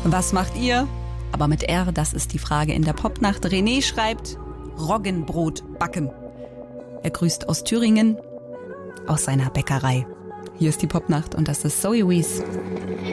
Was macht ihr? Aber mit R, das ist die Frage in der Popnacht. René schreibt Roggenbrot backen. Er grüßt aus Thüringen, aus seiner Bäckerei. Hier ist die Popnacht und das ist Zoe Wees.